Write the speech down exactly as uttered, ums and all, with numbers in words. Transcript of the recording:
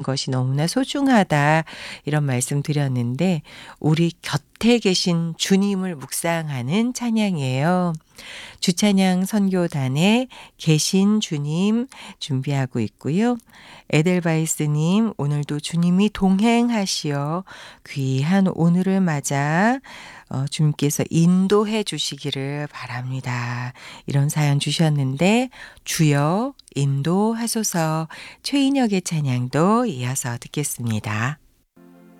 것이 너무나 소중하다 이런 말씀 드렸는데 우리 곁에 계신 주님을 묵상하는 찬양이에요. 주찬양 선교단의 계신 주님 준비하고 있고요. 에델바이스님 오늘도 주님이 동행하시어 귀한 오늘을 맞아 어, 주님께서 인도해 주시기를 바랍니다. 이런 사연 주셨는데 주여 인도하소서 최인혁의 찬양도 이어서 듣겠습니다.